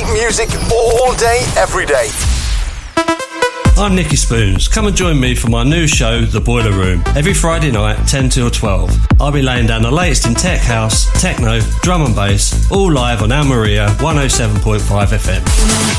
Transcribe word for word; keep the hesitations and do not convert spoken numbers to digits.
music all day, every day. I'm Nicky Spoons. Come and join me for my new show, The Boiler Room, every Friday night, ten till twelve. I'll be laying down the latest in tech house, techno, drum and bass, all live on Al Maria one oh seven point five F M.